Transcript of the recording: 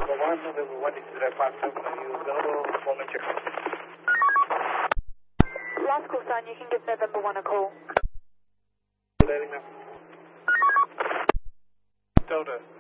November 1, is direct contact. Are you available? Phone and check. Last call sign, you can give November 1 a call. Letting them. Delta.